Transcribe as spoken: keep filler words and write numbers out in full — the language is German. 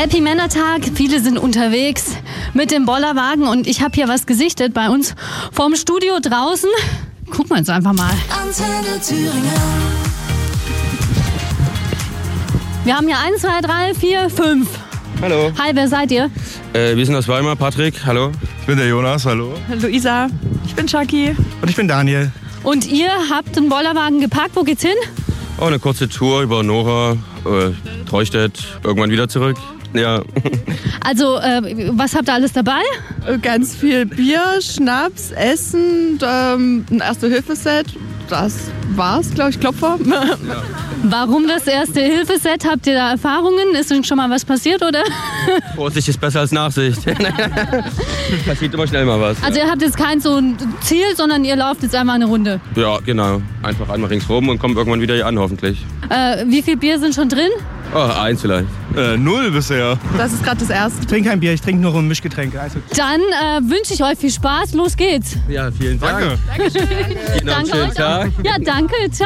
Happy Männertag, viele sind unterwegs mit dem Bollerwagen und ich habe hier was gesichtet bei uns vorm Studio draußen. Gucken wir uns einfach mal. Antenne Thüringen. Wir haben hier eins, zwei, drei, vier, fünf. Hallo. Hi, wer seid ihr? Äh, wir sind aus Weimar. Patrick, hallo. Ich bin der Jonas, hallo. Luisa. Ich bin Chucky. Und ich bin Daniel. Und ihr habt den Bollerwagen gepackt. Wo geht's hin? Oh, eine kurze Tour über Nora, äh, Treustedt, irgendwann wieder zurück. Ja. Also, äh, was habt ihr alles dabei? Ganz viel Bier, Schnaps, Essen, ähm, ein Erste-Hilfe-Set. Das war's, glaube ich, Klopfer. Warum das Erste-Hilfe-Set? Habt ihr da Erfahrungen? Ist denn schon mal was passiert, oder? Vorsicht ist besser als Nachsicht. Passiert immer schnell mal was. Also ihr habt jetzt kein so ein Ziel, sondern ihr lauft jetzt einmal eine Runde. Ja, genau. Einfach einmal ringsrum und kommt irgendwann wieder hier an, hoffentlich. Äh, wie viel Bier sind schon drin? Oh, eins vielleicht. Äh, null bisher. Das ist gerade das Erste. Ich trinke kein Bier, ich trinke nur Mischgetränke. Also Dann äh, wünsche ich euch viel Spaß. Los geht's. Ja, vielen Dank. danke. Ihnen noch einen schönen euch. Tag. Ja, danke. Ciao.